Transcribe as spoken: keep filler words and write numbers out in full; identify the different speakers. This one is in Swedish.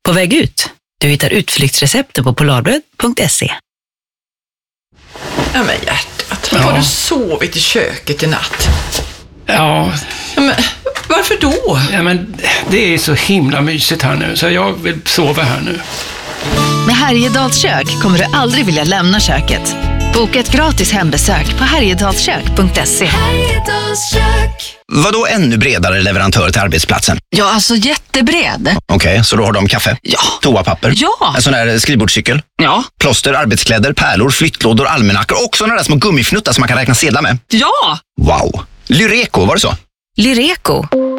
Speaker 1: På väg ut. Du hittar utflyktsrecepten på polarbröd punkt se.
Speaker 2: Ja, men hjärtat,
Speaker 3: Ja.
Speaker 2: har du sovit i köket i natt?
Speaker 3: Ja,
Speaker 2: Ja, men varför då?
Speaker 3: ja, men det är så himla mysigt här nu, så jag vill sova här nu.
Speaker 4: Med Härjedals kök kommer du aldrig vilja lämna köket. Boka ett gratis hembesök på härjedalskök punkt se.
Speaker 5: Vad då ännu bredare leverantör till arbetsplatsen?
Speaker 4: Ja, alltså jättebred.
Speaker 5: Okej, så då har de kaffe?
Speaker 4: Ja.
Speaker 5: Toapapper?
Speaker 4: Ja.
Speaker 5: En sån där skrivbordscykel?
Speaker 4: Ja.
Speaker 5: Plåster, arbetskläder, pärlor, flyttlådor, almanackor och såna där små gummifnuttar som man kan räkna sedlar med?
Speaker 4: Ja!
Speaker 5: Wow! Lyreco, var det så?
Speaker 1: Lyreco,